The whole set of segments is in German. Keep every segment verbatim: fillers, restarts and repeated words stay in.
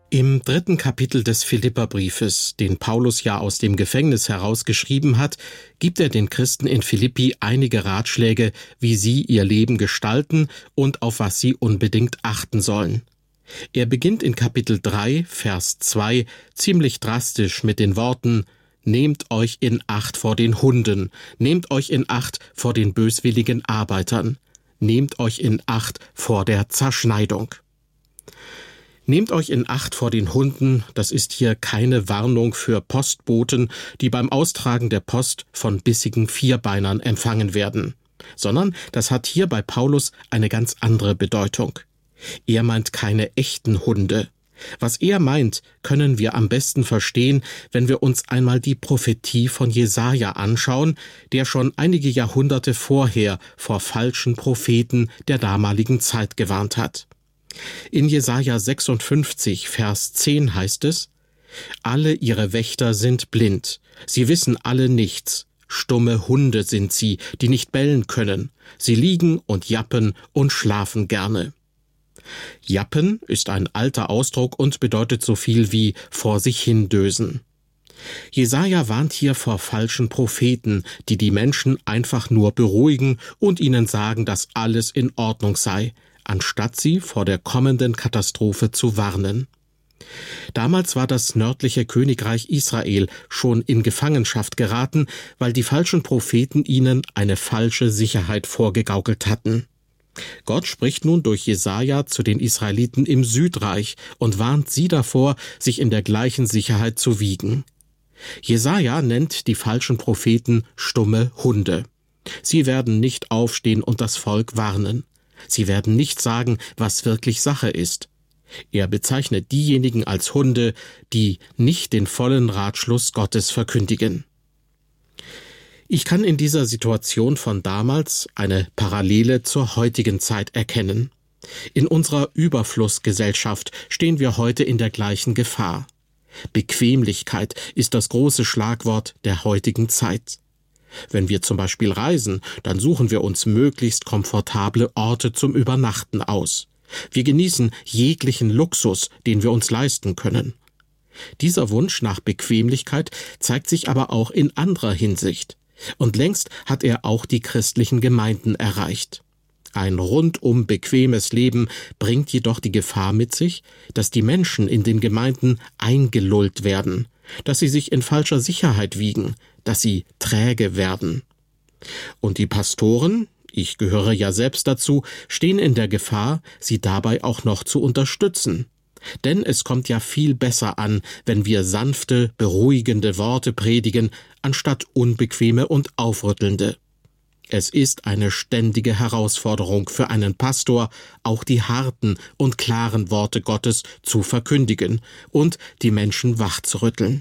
Im dritten Kapitel des Philipperbriefes, den Paulus ja aus dem Gefängnis herausgeschrieben hat, gibt er den Christen in Philippi einige Ratschläge, wie sie ihr Leben gestalten und auf was sie unbedingt achten sollen. Er beginnt in Kapitel drei, Vers zwei, ziemlich drastisch mit den Worten: Nehmt euch in Acht vor den Hunden, nehmt euch in Acht vor den böswilligen Arbeitern, nehmt euch in Acht vor der Zerschneidung. Nehmt euch in Acht vor den Hunden, das ist hier keine Warnung für Postboten, die beim Austragen der Post von bissigen Vierbeinern empfangen werden, sondern das hat hier bei Paulus eine ganz andere Bedeutung. Er meint keine echten Hunde. Was er meint, können wir am besten verstehen, wenn wir uns einmal die Prophetie von Jesaja anschauen, der schon einige Jahrhunderte vorher vor falschen Propheten der damaligen Zeit gewarnt hat. In Jesaja sechsundfünfzig, Vers zehn heißt es: Alle ihre Wächter sind blind, sie wissen alle nichts, stumme Hunde sind sie, die nicht bellen können, sie liegen und jappen und schlafen gerne. Jappen ist ein alter Ausdruck und bedeutet so viel wie vor sich hin dösen. Jesaja warnt hier vor falschen Propheten, die die Menschen einfach nur beruhigen und ihnen sagen, dass alles in Ordnung sei, anstatt sie vor der kommenden Katastrophe zu warnen. Damals war das nördliche Königreich Israel schon in Gefangenschaft geraten, weil die falschen Propheten ihnen eine falsche Sicherheit vorgegaukelt hatten. Gott spricht nun durch Jesaja zu den Israeliten im Südreich und warnt sie davor, sich in der gleichen Sicherheit zu wiegen. Jesaja nennt die falschen Propheten stumme Hunde. Sie werden nicht aufstehen und das Volk warnen. Sie werden nicht sagen, was wirklich Sache ist. Er bezeichnet diejenigen als Hunde, die nicht den vollen Ratschluss Gottes verkündigen. Ich kann in dieser Situation von damals eine Parallele zur heutigen Zeit erkennen. In unserer Überflussgesellschaft stehen wir heute in der gleichen Gefahr. Bequemlichkeit ist das große Schlagwort der heutigen Zeit. Wenn wir zum Beispiel reisen, dann suchen wir uns möglichst komfortable Orte zum Übernachten aus. Wir genießen jeglichen Luxus, den wir uns leisten können. Dieser Wunsch nach Bequemlichkeit zeigt sich aber auch in anderer Hinsicht. Und längst hat er auch die christlichen Gemeinden erreicht. Ein rundum bequemes Leben bringt jedoch die Gefahr mit sich, dass die Menschen in den Gemeinden eingelullt werden, dass sie sich in falscher Sicherheit wiegen, dass sie träge werden. Und die Pastoren, ich gehöre ja selbst dazu, stehen in der Gefahr, sie dabei auch noch zu unterstützen. Denn es kommt ja viel besser an, wenn wir sanfte, beruhigende Worte predigen, anstatt unbequeme und aufrüttelnde. Es ist eine ständige Herausforderung für einen Pastor, auch die harten und klaren Worte Gottes zu verkündigen und die Menschen wachzurütteln.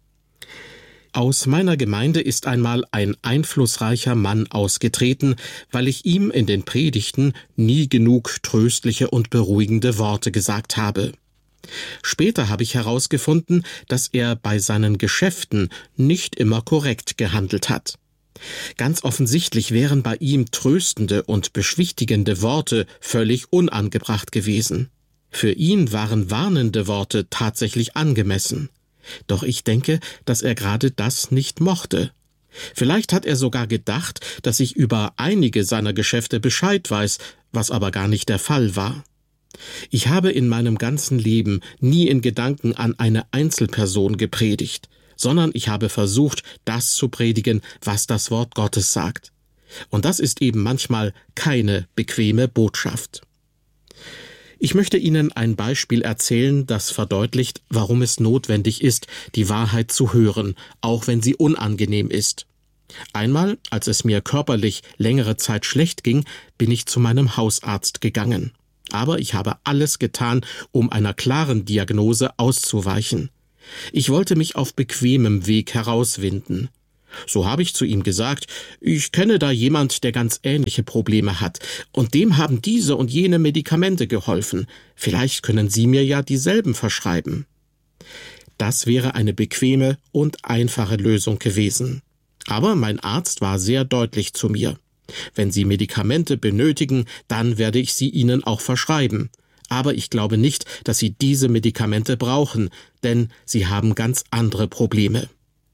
Aus meiner Gemeinde ist einmal ein einflussreicher Mann ausgetreten, weil ich ihm in den Predigten nie genug tröstliche und beruhigende Worte gesagt habe. Später habe ich herausgefunden, dass er bei seinen Geschäften nicht immer korrekt gehandelt hat. Ganz offensichtlich wären bei ihm tröstende und beschwichtigende Worte völlig unangebracht gewesen. Für ihn waren warnende Worte tatsächlich angemessen. Doch ich denke, dass er gerade das nicht mochte. Vielleicht hat er sogar gedacht, dass ich über einige seiner Geschäfte Bescheid weiß, was aber gar nicht der Fall war. Ich habe in meinem ganzen Leben nie in Gedanken an eine Einzelperson gepredigt, sondern ich habe versucht, das zu predigen, was das Wort Gottes sagt. Und das ist eben manchmal keine bequeme Botschaft. Ich möchte Ihnen ein Beispiel erzählen, das verdeutlicht, warum es notwendig ist, die Wahrheit zu hören, auch wenn sie unangenehm ist. Einmal, als es mir körperlich längere Zeit schlecht ging, bin ich zu meinem Hausarzt gegangen. Aber ich habe alles getan, um einer klaren Diagnose auszuweichen. Ich wollte mich auf bequemem Weg herauswinden. So habe ich zu ihm gesagt, ich kenne da jemand, der ganz ähnliche Probleme hat, und dem haben diese und jene Medikamente geholfen. Vielleicht können Sie mir ja dieselben verschreiben. Das wäre eine bequeme und einfache Lösung gewesen. Aber mein Arzt war sehr deutlich zu mir. Wenn Sie Medikamente benötigen, dann werde ich sie Ihnen auch verschreiben. Aber ich glaube nicht, dass sie diese Medikamente brauchen, denn sie haben ganz andere Probleme.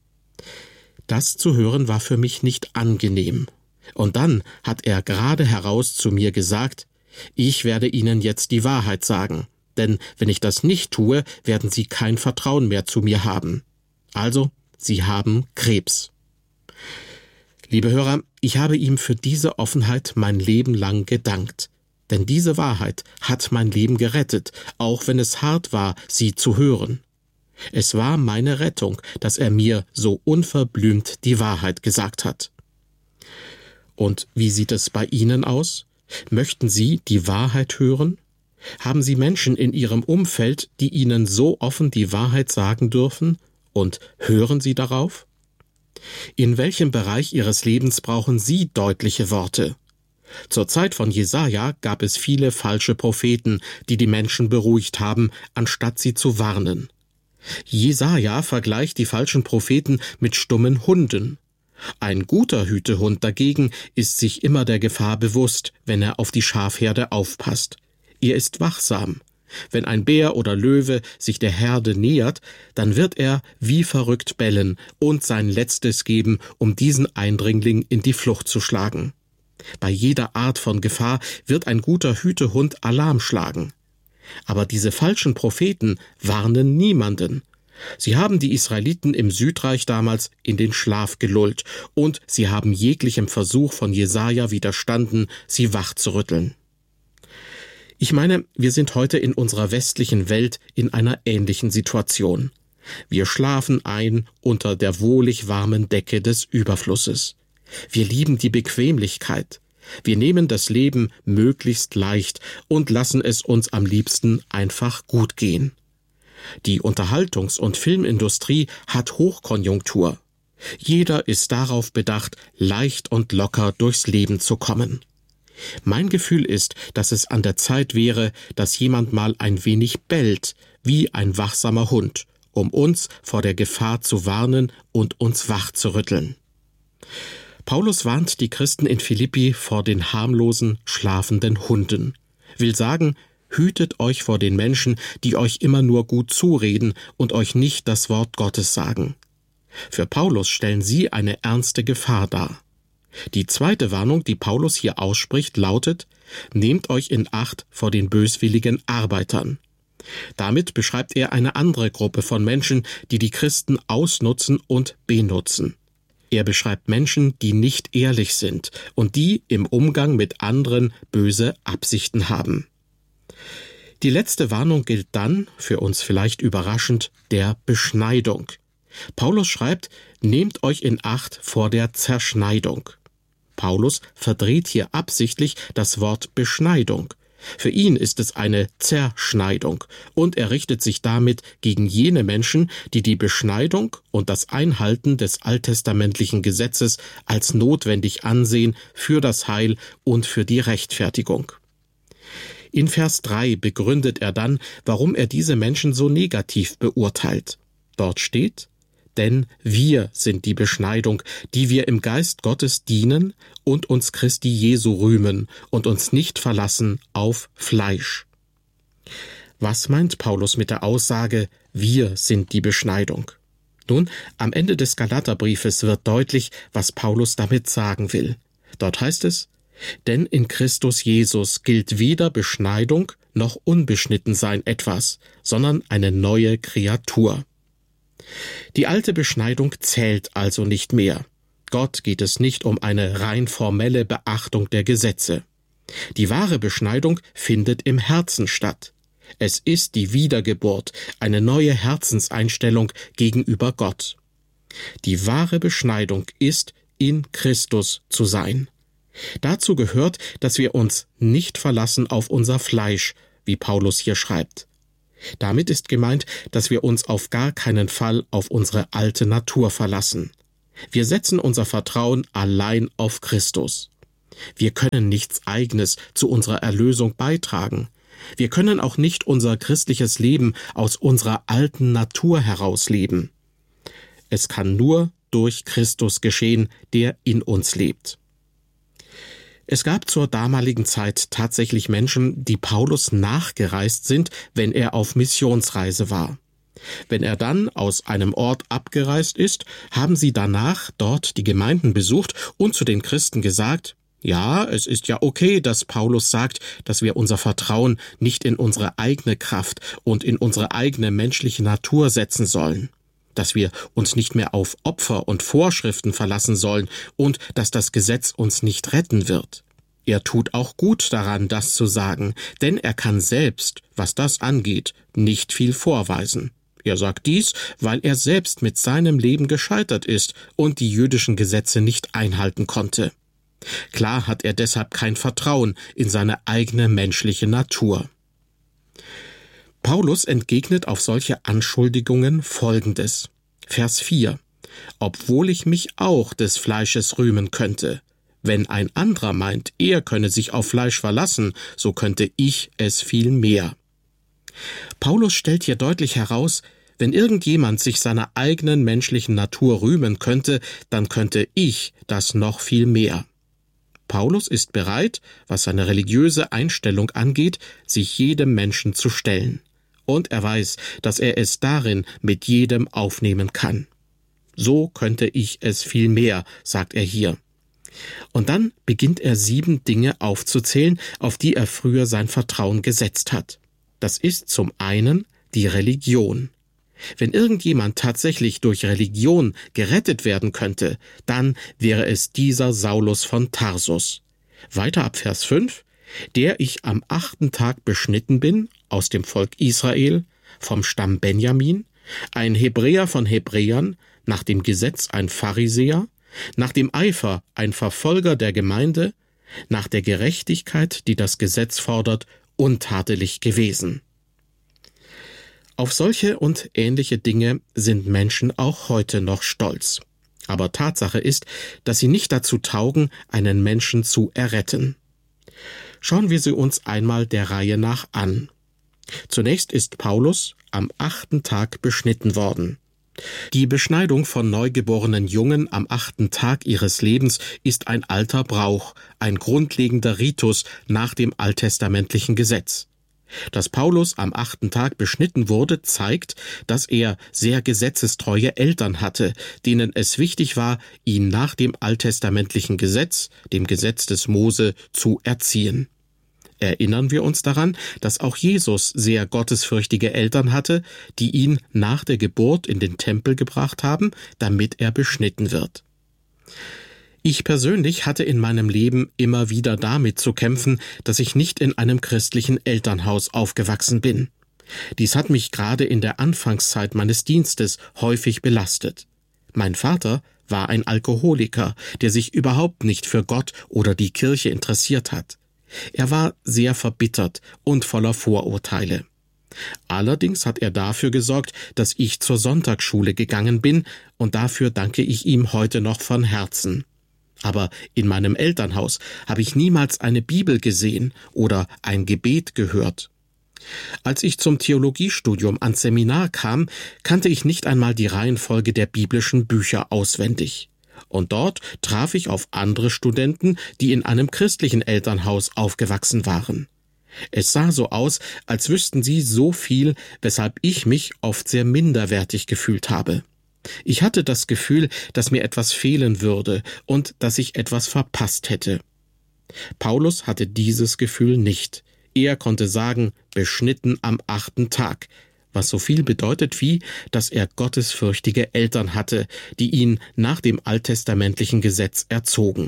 Das zu hören war für mich nicht angenehm. Und dann hat er gerade heraus zu mir gesagt, ich werde Ihnen jetzt die Wahrheit sagen, denn wenn ich das nicht tue, werden Sie kein Vertrauen mehr zu mir haben. Also, Sie haben Krebs. Liebe Hörer, ich habe ihm für diese Offenheit mein Leben lang gedankt. Denn diese Wahrheit hat mein Leben gerettet, auch wenn es hart war, sie zu hören. Es war meine Rettung, dass er mir so unverblümt die Wahrheit gesagt hat. Und wie sieht es bei Ihnen aus? Möchten Sie die Wahrheit hören? Haben Sie Menschen in Ihrem Umfeld, die Ihnen so offen die Wahrheit sagen dürfen? Und hören Sie darauf? In welchem Bereich Ihres Lebens brauchen Sie deutliche Worte? Zur Zeit von Jesaja gab es viele falsche Propheten, die die Menschen beruhigt haben, anstatt sie zu warnen. Jesaja vergleicht die falschen Propheten mit stummen Hunden. Ein guter Hütehund dagegen ist sich immer der Gefahr bewusst, wenn er auf die Schafherde aufpasst. Er ist wachsam. Wenn ein Bär oder Löwe sich der Herde nähert, dann wird er wie verrückt bellen und sein Letztes geben, um diesen Eindringling in die Flucht zu schlagen. Bei jeder Art von Gefahr wird ein guter Hütehund Alarm schlagen. Aber diese falschen Propheten warnen niemanden. Sie haben die Israeliten im Südreich damals in den Schlaf gelullt und sie haben jeglichem Versuch von Jesaja widerstanden, sie wachzurütteln. Ich meine, wir sind heute in unserer westlichen Welt in einer ähnlichen Situation. Wir schlafen ein unter der wohlig warmen Decke des Überflusses. Wir lieben die Bequemlichkeit. Wir nehmen das Leben möglichst leicht und lassen es uns am liebsten einfach gut gehen. Die Unterhaltungs- und Filmindustrie hat Hochkonjunktur. Jeder ist darauf bedacht, leicht und locker durchs Leben zu kommen. Mein Gefühl ist, dass es an der Zeit wäre, dass jemand mal ein wenig bellt, wie ein wachsamer Hund, um uns vor der Gefahr zu warnen und uns wach zu rütteln. Paulus warnt die Christen in Philippi vor den harmlosen, schlafenden Hunden. Will sagen, hütet euch vor den Menschen, die euch immer nur gut zureden und euch nicht das Wort Gottes sagen. Für Paulus stellen sie eine ernste Gefahr dar. Die zweite Warnung, die Paulus hier ausspricht, lautet, nehmt euch in Acht vor den böswilligen Arbeitern. Damit beschreibt er eine andere Gruppe von Menschen, die die Christen ausnutzen und benutzen. Er beschreibt Menschen, die nicht ehrlich sind und die im Umgang mit anderen böse Absichten haben. Die letzte Warnung gilt dann, für uns vielleicht überraschend, der Beschneidung. Paulus schreibt, nehmt euch in Acht vor der Zerschneidung. Paulus verdreht hier absichtlich das Wort Beschneidung. Für ihn ist es eine Zerschneidung und er richtet sich damit gegen jene Menschen, die die Beschneidung und das Einhalten des alttestamentlichen Gesetzes als notwendig ansehen für das Heil und für die Rechtfertigung. In Vers drei begründet er dann, warum er diese Menschen so negativ beurteilt. Dort steht, denn wir sind die Beschneidung, die wir im Geist Gottes dienen und uns Christi Jesu rühmen und uns nicht verlassen auf Fleisch. Was meint Paulus mit der Aussage, wir sind die Beschneidung? Nun, am Ende des Galaterbriefes wird deutlich, was Paulus damit sagen will. Dort heißt es, denn in Christus Jesus gilt weder Beschneidung noch Unbeschnittensein etwas, sondern eine neue Kreatur. Die alte Beschneidung zählt also nicht mehr. Gott geht es nicht um eine rein formelle Beachtung der Gesetze. Die wahre Beschneidung findet im Herzen statt. Es ist die Wiedergeburt, eine neue Herzenseinstellung gegenüber Gott. Die wahre Beschneidung ist, in Christus zu sein. Dazu gehört, dass wir uns nicht verlassen auf unser Fleisch, wie Paulus hier schreibt. Damit ist gemeint, dass wir uns auf gar keinen Fall auf unsere alte Natur verlassen. Wir setzen unser Vertrauen allein auf Christus. Wir können nichts Eigenes zu unserer Erlösung beitragen. Wir können auch nicht unser christliches Leben aus unserer alten Natur heraus leben. Es kann nur durch Christus geschehen, der in uns lebt. Es gab zur damaligen Zeit tatsächlich Menschen, die Paulus nachgereist sind, wenn er auf Missionsreise war. Wenn er dann aus einem Ort abgereist ist, haben sie danach dort die Gemeinden besucht und zu den Christen gesagt: Ja, es ist ja okay, dass Paulus sagt, dass wir unser Vertrauen nicht in unsere eigene Kraft und in unsere eigene menschliche Natur setzen sollen, dass wir uns nicht mehr auf Opfer und Vorschriften verlassen sollen und dass das Gesetz uns nicht retten wird. Er tut auch gut daran, das zu sagen, denn er kann selbst, was das angeht, nicht viel vorweisen. Er sagt dies, weil er selbst mit seinem Leben gescheitert ist und die jüdischen Gesetze nicht einhalten konnte. Klar hat er deshalb kein Vertrauen in seine eigene menschliche Natur. Paulus entgegnet auf solche Anschuldigungen Folgendes. Vers vier. Obwohl ich mich auch des Fleisches rühmen könnte. Wenn ein anderer meint, er könne sich auf Fleisch verlassen, so könnte ich es viel mehr. Paulus stellt hier deutlich heraus, wenn irgendjemand sich seiner eigenen menschlichen Natur rühmen könnte, dann könnte ich das noch viel mehr. Paulus ist bereit, was seine religiöse Einstellung angeht, sich jedem Menschen zu stellen. Und er weiß, dass er es darin mit jedem aufnehmen kann. So könnte ich es viel mehr, sagt er hier. Und dann beginnt er sieben Dinge aufzuzählen, auf die er früher sein Vertrauen gesetzt hat. Das ist zum einen die Religion. Wenn irgendjemand tatsächlich durch Religion gerettet werden könnte, dann wäre es dieser Saulus von Tarsus. Weiter ab Vers fünf, der ich am achten Tag beschnitten bin, aus dem Volk Israel, vom Stamm Benjamin, ein Hebräer von Hebräern, nach dem Gesetz ein Pharisäer, nach dem Eifer ein Verfolger der Gemeinde, nach der Gerechtigkeit, die das Gesetz fordert, untadelig gewesen. Auf solche und ähnliche Dinge sind Menschen auch heute noch stolz. Aber Tatsache ist, dass sie nicht dazu taugen, einen Menschen zu erretten. Schauen wir sie uns einmal der Reihe nach an. Zunächst ist Paulus am achten Tag beschnitten worden. Die Beschneidung von neugeborenen Jungen am achten Tag ihres Lebens ist ein alter Brauch, ein grundlegender Ritus nach dem alttestamentlichen Gesetz. Dass Paulus am achten Tag beschnitten wurde, zeigt, dass er sehr gesetzestreue Eltern hatte, denen es wichtig war, ihn nach dem alttestamentlichen Gesetz, dem Gesetz des Mose, zu erziehen. Erinnern wir uns daran, dass auch Jesus sehr gottesfürchtige Eltern hatte, die ihn nach der Geburt in den Tempel gebracht haben, damit er beschnitten wird. Ich persönlich hatte in meinem Leben immer wieder damit zu kämpfen, dass ich nicht in einem christlichen Elternhaus aufgewachsen bin. Dies hat mich gerade in der Anfangszeit meines Dienstes häufig belastet. Mein Vater war ein Alkoholiker, der sich überhaupt nicht für Gott oder die Kirche interessiert hat. Er war sehr verbittert und voller Vorurteile. Allerdings hat er dafür gesorgt, dass ich zur Sonntagsschule gegangen bin, und dafür danke ich ihm heute noch von Herzen. Aber in meinem Elternhaus habe ich niemals eine Bibel gesehen oder ein Gebet gehört. Als ich zum Theologiestudium ans Seminar kam, kannte ich nicht einmal die Reihenfolge der biblischen Bücher auswendig. Und dort traf ich auf andere Studenten, die in einem christlichen Elternhaus aufgewachsen waren. Es sah so aus, als wüssten sie so viel, weshalb ich mich oft sehr minderwertig gefühlt habe. Ich hatte das Gefühl, dass mir etwas fehlen würde und dass ich etwas verpasst hätte. Paulus hatte dieses Gefühl nicht. Er konnte sagen, beschnitten am achten Tag, was so viel bedeutet wie, dass er gottesfürchtige Eltern hatte, die ihn nach dem alttestamentlichen Gesetz erzogen.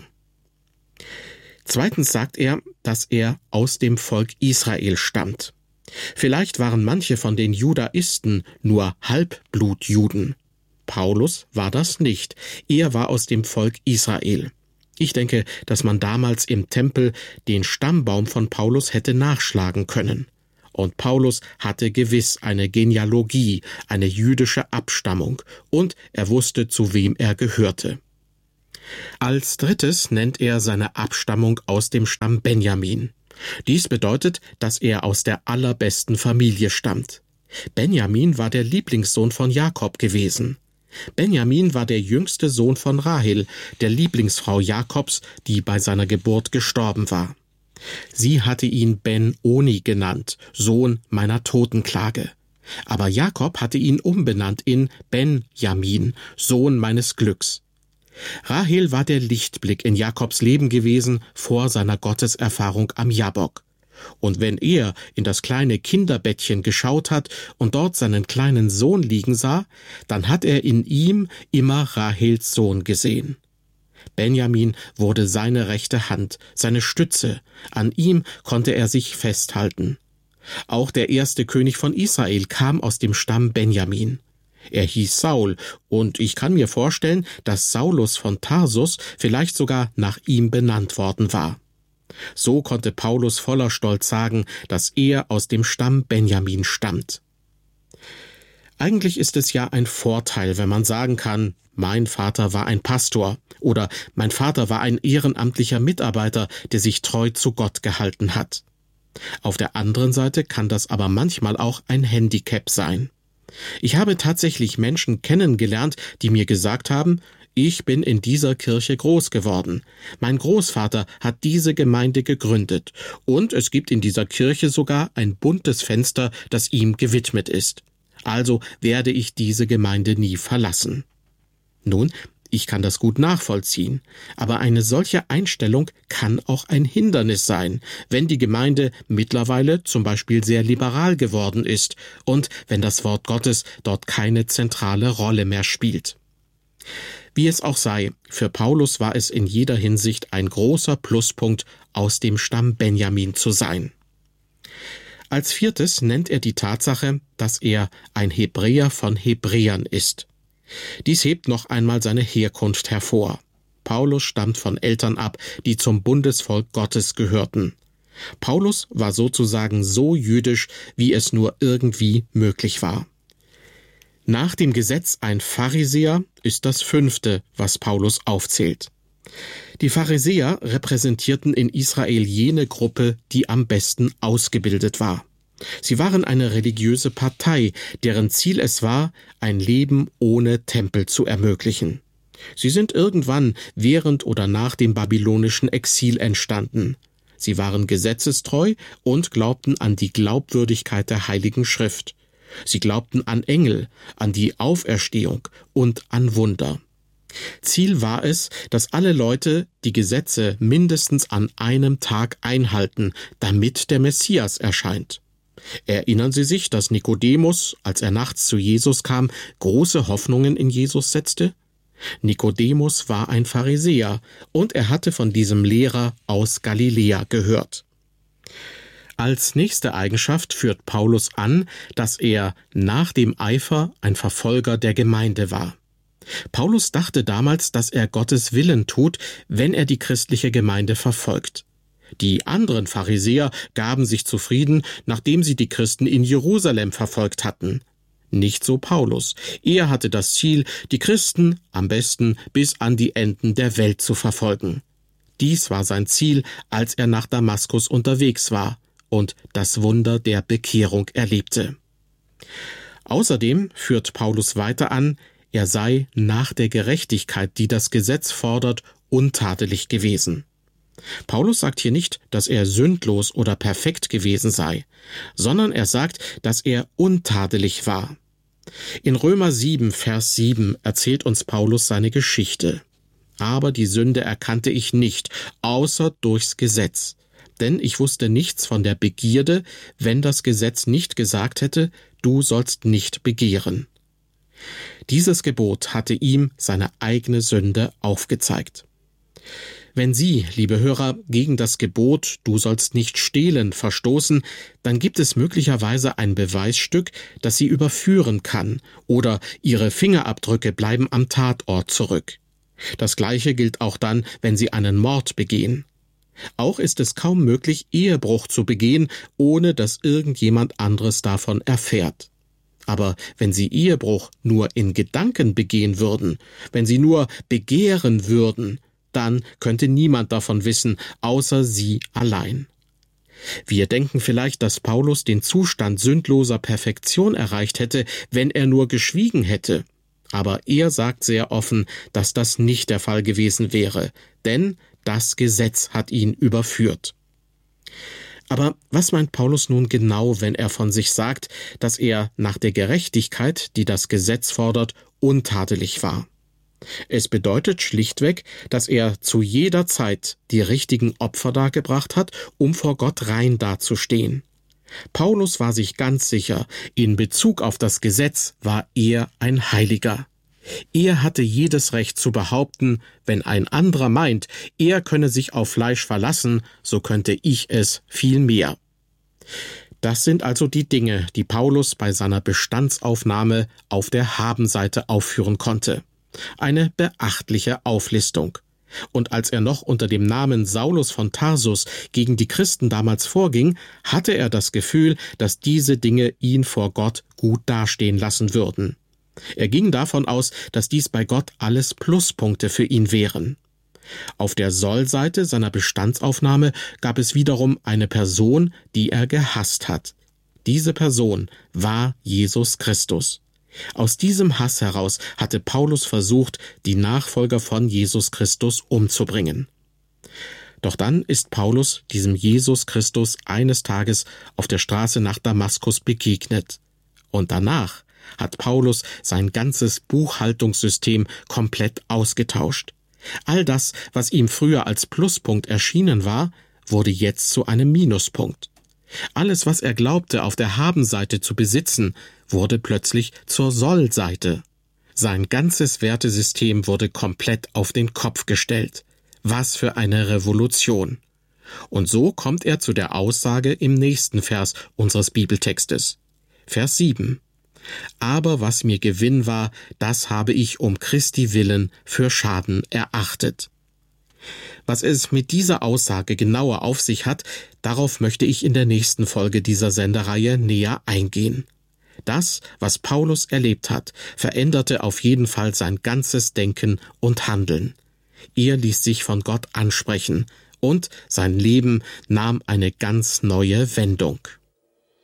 Zweitens sagt er, dass er aus dem Volk Israel stammt. Vielleicht waren manche von den Judaisten nur Halbblutjuden. Paulus war das nicht. Er war aus dem Volk Israel. Ich denke, dass man damals im Tempel den Stammbaum von Paulus hätte nachschlagen können. Und Paulus hatte gewiss eine Genealogie, eine jüdische Abstammung, und er wusste, zu wem er gehörte. Als drittes nennt er seine Abstammung aus dem Stamm Benjamin. Dies bedeutet, dass er aus der allerbesten Familie stammt. Benjamin war der Lieblingssohn von Jakob gewesen. Benjamin war der jüngste Sohn von Rahel, der Lieblingsfrau Jakobs, die bei seiner Geburt gestorben war. Sie hatte ihn Ben-Oni genannt, Sohn meiner Totenklage. Aber Jakob hatte ihn umbenannt in Benjamin, Sohn meines Glücks. Rahel war der Lichtblick in Jakobs Leben gewesen vor seiner Gotteserfahrung am Jabbok. Und wenn er in das kleine Kinderbettchen geschaut hat und dort seinen kleinen Sohn liegen sah, dann hat er in ihm immer Rahels Sohn gesehen. Benjamin wurde seine rechte Hand, seine Stütze, an ihm konnte er sich festhalten. Auch der erste König von Israel kam aus dem Stamm Benjamin. Er hieß Saul, und ich kann mir vorstellen, dass Saulus von Tarsus vielleicht sogar nach ihm benannt worden war. So konnte Paulus voller Stolz sagen, dass er aus dem Stamm Benjamin stammt. Eigentlich ist es ja ein Vorteil, wenn man sagen kann, mein Vater war ein Pastor oder mein Vater war ein ehrenamtlicher Mitarbeiter, der sich treu zu Gott gehalten hat. Auf der anderen Seite kann das aber manchmal auch ein Handicap sein. Ich habe tatsächlich Menschen kennengelernt, die mir gesagt haben, ich bin in dieser Kirche groß geworden. Mein Großvater hat diese Gemeinde gegründet und es gibt in dieser Kirche sogar ein buntes Fenster, das ihm gewidmet ist. Also werde ich diese Gemeinde nie verlassen. Nun, ich kann das gut nachvollziehen, aber eine solche Einstellung kann auch ein Hindernis sein, wenn die Gemeinde mittlerweile zum Beispiel sehr liberal geworden ist und wenn das Wort Gottes dort keine zentrale Rolle mehr spielt. Wie es auch sei, für Paulus war es in jeder Hinsicht ein großer Pluspunkt, aus dem Stamm Benjamin zu sein. Als viertes nennt er die Tatsache, dass er ein Hebräer von Hebräern ist. Dies hebt noch einmal seine Herkunft hervor. Paulus stammt von Eltern ab, die zum Bundesvolk Gottes gehörten. Paulus war sozusagen so jüdisch, wie es nur irgendwie möglich war. Nach dem Gesetz ein Pharisäer ist das fünfte, was Paulus aufzählt. Die Pharisäer repräsentierten in Israel jene Gruppe, die am besten ausgebildet war. Sie waren eine religiöse Partei, deren Ziel es war, ein Leben ohne Tempel zu ermöglichen. Sie sind irgendwann während oder nach dem babylonischen Exil entstanden. Sie waren gesetzestreu und glaubten an die Glaubwürdigkeit der Heiligen Schrift. Sie glaubten an Engel, an die Auferstehung und an Wunder. Ziel war es, dass alle Leute die Gesetze mindestens an einem Tag einhalten, damit der Messias erscheint. Erinnern Sie sich, dass Nikodemus, als er nachts zu Jesus kam, große Hoffnungen in Jesus setzte? Nikodemus war ein Pharisäer und er hatte von diesem Lehrer aus Galiläa gehört. Als nächste Eigenschaft führt Paulus an, dass er nach dem Eifer ein Verfolger der Gemeinde war. Paulus dachte damals, dass er Gottes Willen tut, wenn er die christliche Gemeinde verfolgt. Die anderen Pharisäer gaben sich zufrieden, nachdem sie die Christen in Jerusalem verfolgt hatten. Nicht so Paulus. Er hatte das Ziel, die Christen am besten bis an die Enden der Welt zu verfolgen. Dies war sein Ziel, als er nach Damaskus unterwegs war und das Wunder der Bekehrung erlebte. Außerdem führt Paulus weiter an, er sei nach der Gerechtigkeit, die das Gesetz fordert, untadelig gewesen. Paulus sagt hier nicht, dass er sündlos oder perfekt gewesen sei, sondern er sagt, dass er untadelig war. In Römer sieben, Vers sieben erzählt uns Paulus seine Geschichte. Aber die Sünde erkannte ich nicht, außer durchs Gesetz. Denn ich wusste nichts von der Begierde, wenn das Gesetz nicht gesagt hätte, du sollst nicht begehren. Dieses Gebot hatte ihm seine eigene Sünde aufgezeigt. Wenn Sie, liebe Hörer, gegen das Gebot, du sollst nicht stehlen, verstoßen, dann gibt es möglicherweise ein Beweisstück, das Sie überführen kann, oder Ihre Fingerabdrücke bleiben am Tatort zurück. Das Gleiche gilt auch dann, wenn Sie einen Mord begehen. Auch ist es kaum möglich, Ehebruch zu begehen, ohne dass irgendjemand anderes davon erfährt. Aber wenn Sie Ehebruch nur in Gedanken begehen würden, wenn Sie nur begehren würden, dann könnte niemand davon wissen, außer Sie allein. Wir denken vielleicht, dass Paulus den Zustand sündloser Perfektion erreicht hätte, wenn er nur geschwiegen hätte. Aber er sagt sehr offen, dass das nicht der Fall gewesen wäre, denn das Gesetz hat ihn überführt. Aber was meint Paulus nun genau, wenn er von sich sagt, dass er nach der Gerechtigkeit, die das Gesetz fordert, untadelig war? Es bedeutet schlichtweg, dass er zu jeder Zeit die richtigen Opfer dargebracht hat, um vor Gott rein dazustehen. Paulus war sich ganz sicher, in Bezug auf das Gesetz war er ein Heiliger. Er hatte jedes Recht zu behaupten, wenn ein anderer meint, er könne sich auf Fleisch verlassen, so könnte ich es viel mehr. Das sind also die Dinge, die Paulus bei seiner Bestandsaufnahme auf der Habenseite aufführen konnte. Eine beachtliche Auflistung. Und als er noch unter dem Namen Saulus von Tarsus gegen die Christen damals vorging, hatte er das Gefühl, dass diese Dinge ihn vor Gott gut dastehen lassen würden. Er ging davon aus, dass dies bei Gott alles Pluspunkte für ihn wären. Auf der Soll-Seite seiner Bestandsaufnahme gab es wiederum eine Person, die er gehasst hat. Diese Person war Jesus Christus. Aus diesem Hass heraus hatte Paulus versucht, die Nachfolger von Jesus Christus umzubringen. Doch dann ist Paulus diesem Jesus Christus eines Tages auf der Straße nach Damaskus begegnet. Und danach hat Paulus sein ganzes Buchhaltungssystem komplett ausgetauscht. All das, was ihm früher als Pluspunkt erschienen war, wurde jetzt zu einem Minuspunkt. Alles, was er glaubte, auf der Habenseite zu besitzen, wurde plötzlich zur Soll-Seite. Sein ganzes Wertesystem wurde komplett auf den Kopf gestellt. Was für eine Revolution! Und so kommt er zu der Aussage im nächsten Vers unseres Bibeltextes. Vers sieben. Aber was mir Gewinn war, das habe ich um Christi willen für Schaden erachtet. Was es mit dieser Aussage genauer auf sich hat, darauf möchte ich in der nächsten Folge dieser Sendereihe näher eingehen. Das, was Paulus erlebt hat, veränderte auf jeden Fall sein ganzes Denken und Handeln. Er ließ sich von Gott ansprechen und sein Leben nahm eine ganz neue Wendung.